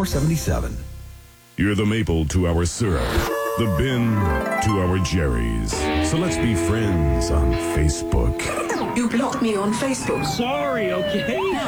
$4.77. You're the maple to our syrup, the bin to our Jerry's. So let's be friends on Facebook. You blocked me on Facebook. Sorry, okay?